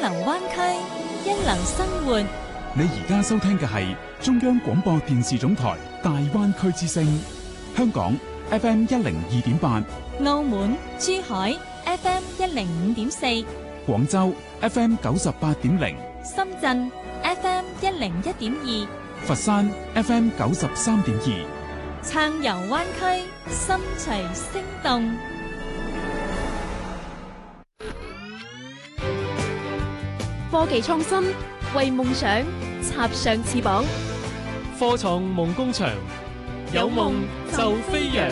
流灣區，一流生活。 你而家收聽嘅係中央廣播電視總台大灣區之聲，香港 FM 102.8， 澳門、珠海 FM 105.4， 廣州 FM 98.0， 深圳 FM 101.2， 佛山 FM 93.2， 暢遊灣區，心隨聲動。 科技創新，為夢想插上翅膀。 科創夢工場，有夢就飛揚。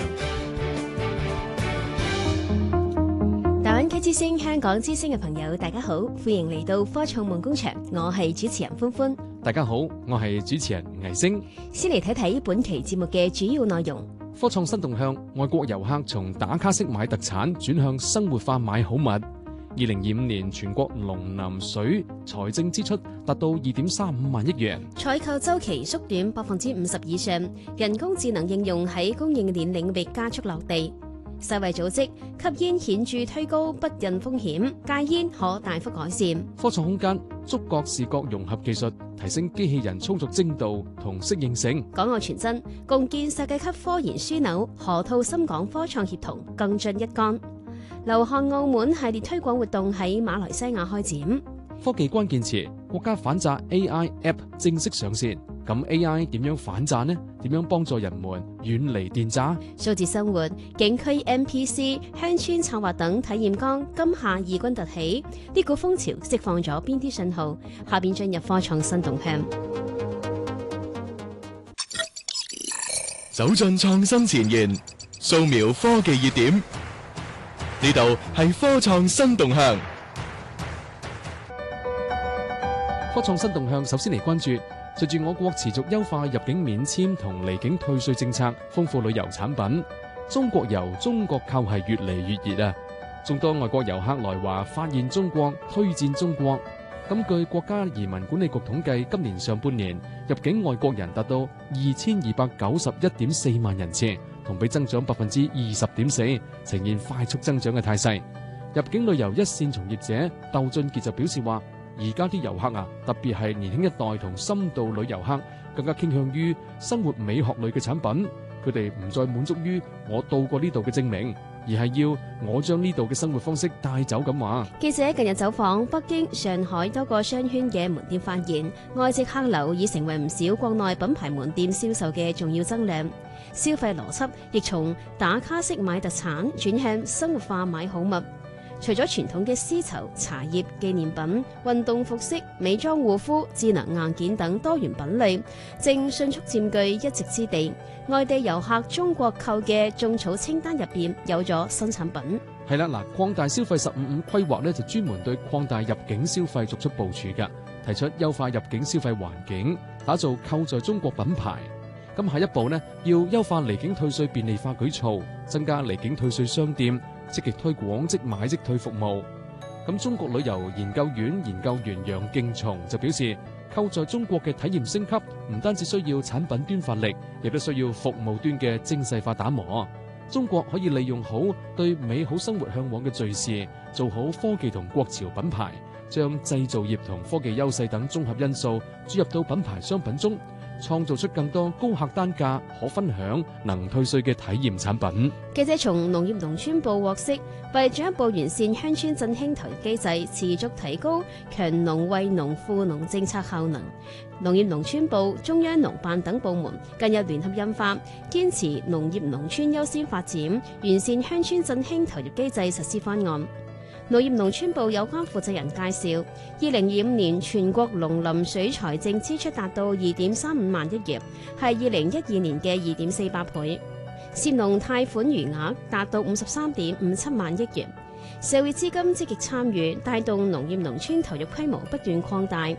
大灣區之聲、香港之聲嘅朋友，大家好，歡迎嚟到科創夢工場，我係主持人歡歡。 大家好，我係主持人魏星。 先嚟睇睇本期節目嘅主要內容。 科創新動向，外國遊客從打卡式買特產轉向生活化買好物。2025年全國農林水財政支出達到2.35萬億元， 採購週期縮短50%以上，人工智能應用喺供應鏈領域加速落地。世衛組織吸煙顯著推高不孕風險，戒煙可大幅改善。 科創空間觸覺視覺融合技術提升機器人操作精度同適應性。 港澳傳真共建世界級科研樞紐，河套深港科創協同更進一幹。流向澳門系列推廣活動喺馬來西亞開展。 科技關鍵詞，國家反詐 AI App 正式上線。咁 AI 點樣反詐呢？點樣幫助人們遠離電詐？ 數字生活、景區 NPC、鄉村策劃等體驗崗今夏異軍突起，呢股風潮釋放咗邊啲信號？下邊進入科創新動向。 走進創新前沿，掃描科技熱點。呢度係科創新動向。 科創新動向首先嚟關注，隨住我國持續優化入境免簽同離境退稅政策，豐富旅遊產品，中國遊、中國購係越嚟越熱啊！眾多外國遊客來華發現中國、推薦中國。咁據國家移民管理局統計，今年上半年入境外國人達到2291.4萬人次，同比增長20.4%，呈現快速增長嘅態勢。入境旅遊一線從業者竇俊傑就表示話，而家啲遊客啊，特別係年輕一代同深度旅遊客，更加傾向於生活美學類嘅產品。佢哋唔再滿足於我到過呢度嘅證明，而係要我將呢度嘅生活方式帶走咁話。 記者近日走訪北京、上海多個商圈嘅門店，發現外籍客流已成為唔少國內品牌門店銷售嘅重要增量。消費邏輯亦從打卡式買特產轉向生活化買好物。除咗傳統嘅絲綢、茶葉、紀念品、運動服飾、美妝護膚、智能硬件等多元品類，正迅速佔據一席之地。外地遊客中國購嘅種草清單入邊有咗新產品。 係啦，嗱，擴大消費15.5規劃咧就專門對擴大入境消費作出部署㗎，提出優化入境消費環境，打造購在中國品牌。咁下一步呢，要優化離境退稅便利化舉措，增加離境退稅商店，積極推廣即買即退服務。咁中國旅遊研究院研究員楊敬松就表示，購在中國嘅體驗升級，唔單止需要產品端發力，亦都需要服務端嘅精細化打磨。中國可以利用好對美好生活向往嘅敘事，做好科技同國潮品牌，將製造業同科技優勢等綜合因素注入到品牌商品中，創造出更多高客單價、可分享、能退稅嘅體驗產品。 記者從農業農村部獲悉，為進一步完善鄉村振興投入機制，持續提高強農惠農富農政策效能，農業農村部、中央農辦等部門近日聯合印發《堅持農業農村優先發展，完善鄉村振興投入機制實施方案》。農業農村部有關負責人介紹，2025年全國農林水財政支出達到2.35萬億元，係2012年嘅2.48倍。涉農貸款餘額達到53.57萬億元。社會資金積極參與，帶動農業農村投入規模不斷擴大。